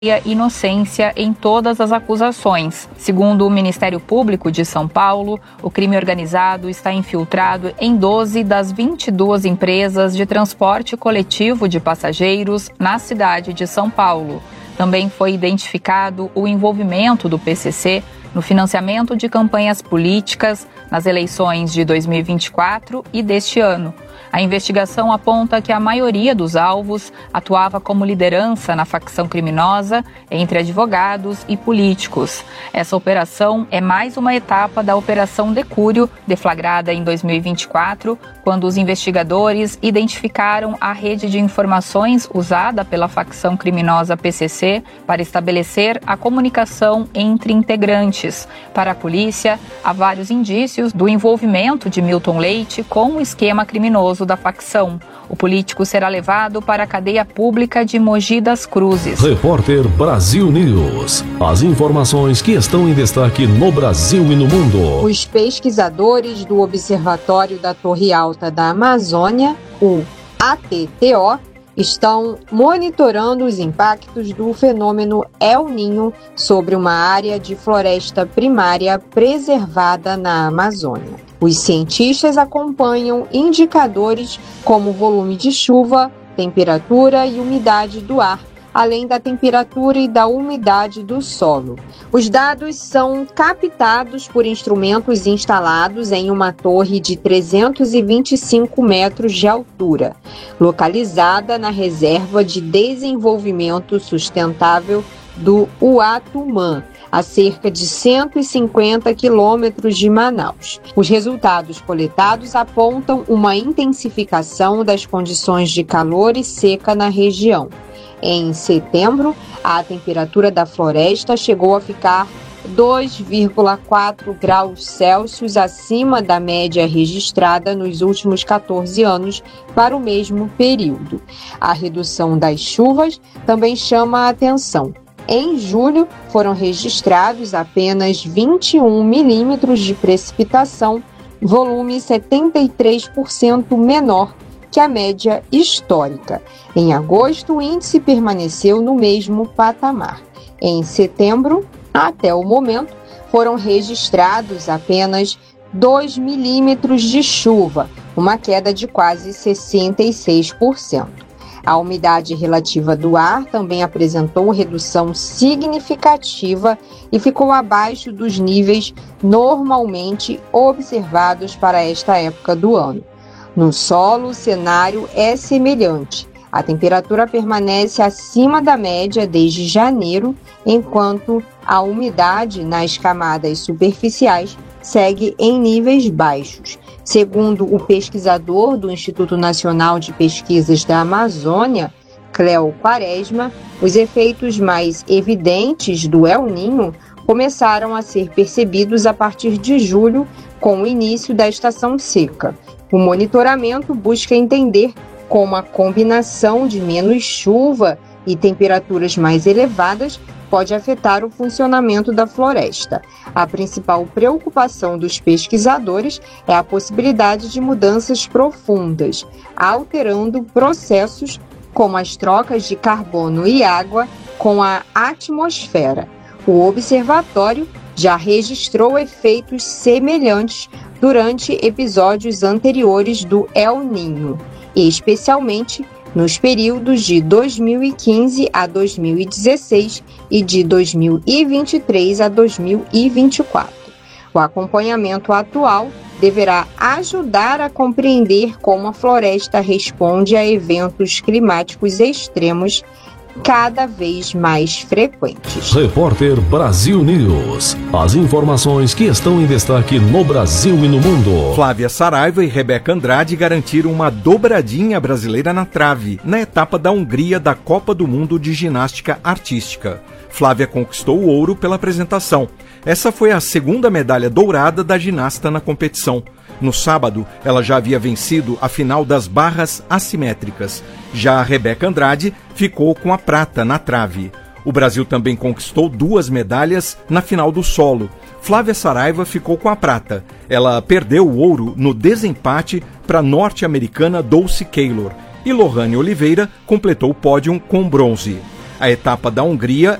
inocência em todas as acusações. Segundo o Ministério Público de São Paulo, o crime organizado está infiltrado em 12 das 22 empresas de transporte coletivo de passageiros na cidade de São Paulo. Também foi identificado o envolvimento do PCC no financiamento de campanhas políticas nas eleições de 2024 e deste ano. A investigação aponta que a maioria dos alvos atuava como liderança na facção criminosa entre advogados e políticos. Essa operação é mais uma etapa da Operação Decúrio, deflagrada em 2024, quando os investigadores identificaram a rede de informações usada pela facção criminosa PCC para estabelecer a comunicação entre integrantes. Para a polícia, há vários indícios do envolvimento de Milton Leite com o esquema criminoso da facção. O político será levado para a cadeia pública de Mogi das Cruzes. Repórter Brasil News. As informações que estão em destaque no Brasil e no mundo. Os pesquisadores do Observatório da Torre Alta da Amazônia, o ATTO, estão monitorando os impactos do fenômeno El Niño sobre uma área de floresta primária preservada na Amazônia. Os cientistas acompanham indicadores como volume de chuva, temperatura e umidade do ar, além da temperatura e da umidade do solo. Os dados são captados por instrumentos instalados em uma torre de 325 metros de altura, localizada na Reserva de Desenvolvimento Sustentável do Uatumã, a cerca de 150 quilômetros de Manaus. Os resultados coletados apontam uma intensificação das condições de calor e seca na região. Em setembro, a temperatura da floresta chegou a ficar 2,4 graus Celsius acima da média registrada nos últimos 14 anos para o mesmo período. A redução das chuvas também chama a atenção. Em julho, foram registrados apenas 21 milímetros de precipitação, volume 73% menor que a média histórica. Em agosto, o índice permaneceu no mesmo patamar. Em setembro, até o momento, foram registrados apenas 2 milímetros de chuva, uma queda de quase 66%. A umidade relativa do ar também apresentou redução significativa e ficou abaixo dos níveis normalmente observados para esta época do ano. No solo, o cenário é semelhante. A temperatura permanece acima da média desde janeiro, enquanto a umidade nas camadas superficiais segue em níveis baixos. Segundo o pesquisador do Instituto Nacional de Pesquisas da Amazônia, Cléo Quaresma, os efeitos mais evidentes do El Niño começaram a ser percebidos a partir de julho, com o início da estação seca. O monitoramento busca entender como a combinação de menos chuva e temperaturas mais elevadas pode afetar o funcionamento da floresta. A principal preocupação dos pesquisadores é a possibilidade de mudanças profundas, alterando processos como as trocas de carbono e água com a atmosfera. O observatório já registrou efeitos semelhantes durante episódios anteriores do El Niño, especialmente nos períodos de 2015 a 2016 e de 2023 a 2024. O acompanhamento atual deverá ajudar a compreender como a floresta responde a eventos climáticos extremos cada vez mais frequentes. Repórter Brasil News. As informações que estão em destaque no Brasil e no mundo. Flávia Saraiva e Rebeca Andrade garantiram uma dobradinha brasileira na trave, na etapa da Hungria da Copa do Mundo de Ginástica Artística. Flávia conquistou o ouro pela apresentação. Essa foi a segunda medalha dourada da ginasta na competição. No sábado, ela já havia vencido a final das barras assimétricas. Já a Rebeca Andrade ficou com a prata na trave. O Brasil também conquistou 2 medalhas na final do solo. Flávia Saraiva ficou com a prata. Ela perdeu o ouro no desempate para a norte-americana Dulce Keylor. E Lohane Oliveira completou o pódio com bronze. A etapa da Hungria